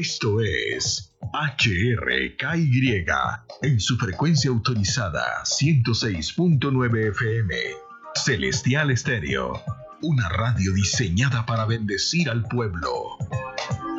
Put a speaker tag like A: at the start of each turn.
A: Esto es HRKY en su frecuencia autorizada 106.9 FM. Celestial Estéreo, una radio diseñada para bendecir al pueblo.